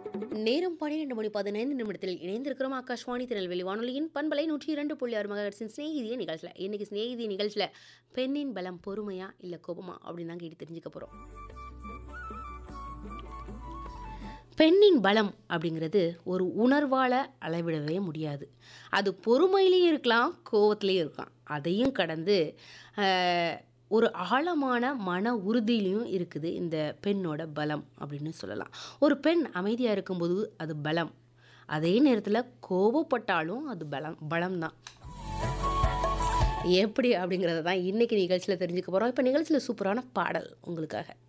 நேரம் 12:15 இணைந்திருக்கிறோம் ஆகாஷ்வாணி திருநெல்வேலி வானொலியின் பண்பலை 102.6 மெகாஹெர்ட்ஸின் சிநேகிதிய நிகழ்ச்சியில். இன்னைக்கு சிநேகிதி நிகழ்ச்சியில் பெண்ணின் பலம் பொறுமையா இல்லை கோபமா அப்படின்னு தான் கேட்டு தெரிஞ்சுக்க போகிறோம். பெண்ணின் பலம் அப்படிங்கிறது ஒரு உணர்வால் அளவிடவே முடியாது. அது பொறுமையிலையும் இருக்கலாம், கோவத்திலையும் இருக்கலாம். அதையும் கடந்து ஒரு ஆழமான மன உறுதியிலையும் இருக்குது இந்த பெண்ணோட பலம் அப்படின்னு சொல்லலாம். ஒரு பெண் அமைதியாக இருக்கும்போது அது பலம், அதே நேரத்தில் கோபப்பட்டாலும் அது பலம்தான். எப்படி அப்படிங்கிறத தான் இன்றைக்கி நிகழ்ச்சியில் தெரிஞ்சுக்க போகிறோம். இப்போ நிகழ்ச்சியில் சூப்பரான பாடல் உங்களுக்காக.